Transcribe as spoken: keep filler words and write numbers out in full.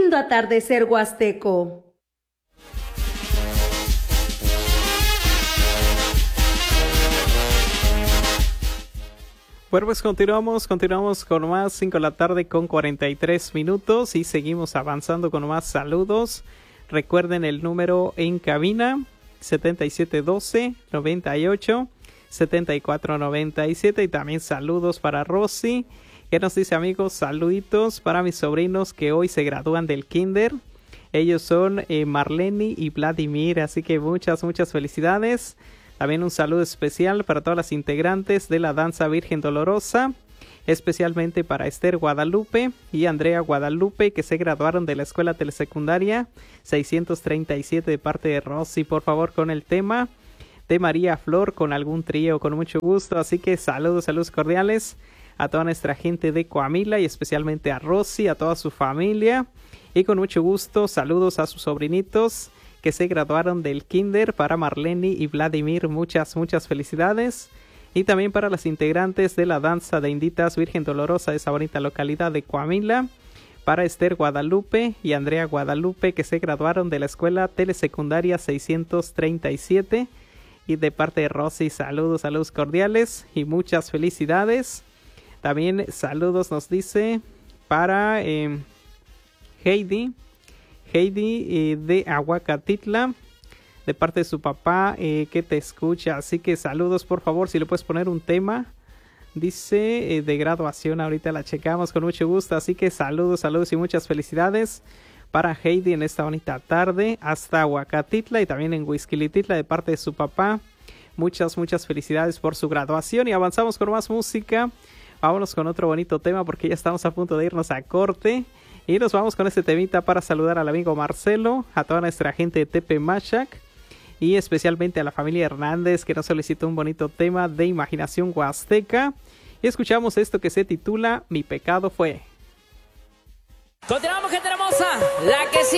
Lindo atardecer huasteco. Bueno, pues continuamos, continuamos con más, cinco de la tarde con cuarenta y tres minutos y seguimos avanzando con más saludos. Recuerden el número en cabina, setenta y siete doce, noventa y ocho, setenta y cuatro noventa y siete, y también saludos para Rosy, que nos dice: amigos, saluditos para mis sobrinos que hoy se gradúan del kinder. Ellos son eh, Marlene y Vladimir, así que muchas, muchas felicidades. También un saludo especial para todas las integrantes de la Danza Virgen Dolorosa, especialmente para Esther Guadalupe y Andrea Guadalupe, que se graduaron de la Escuela Telesecundaria seiscientos treinta y siete de parte de Rosy. Por favor, con el tema de María Flor, con algún trío, con mucho gusto. Así que saludos, saludos cordiales a toda nuestra gente de Coamila y especialmente a Rosy, a toda su familia. Y con mucho gusto, saludos a sus sobrinitos que se graduaron del kinder. Para Marlene y Vladimir, muchas, muchas felicidades. Y también para las integrantes de la Danza de Inditas Virgen Dolorosa de esa bonita localidad de Coamila. Para Esther Guadalupe y Andrea Guadalupe, que se graduaron de la Escuela Telesecundaria seiscientos treinta y siete. Y de parte de Rosy, saludos, saludos cordiales y muchas felicidades. También saludos nos dice para eh, Heidi. Heidi eh, de Aguacatitla, de parte de su papá eh, que te escucha. Así que saludos, por favor, si le puedes poner un tema. Dice eh, de graduación, ahorita la checamos con mucho gusto. Así que saludos, saludos y muchas felicidades para Heidi en esta bonita tarde hasta Aguacatitla y también en Huixquilititla de parte de su papá. Muchas, muchas felicidades por su graduación y avanzamos con más música. Vámonos con otro bonito tema porque ya estamos a punto de irnos a corte. Y nos vamos con este temita para saludar al amigo Marcelo, a toda nuestra gente de Tepemachac y especialmente a la familia Hernández que nos solicitó un bonito tema de imaginación huasteca. Y escuchamos esto que se titula Mi pecado fue. Continuamos, gente hermosa, la que sí.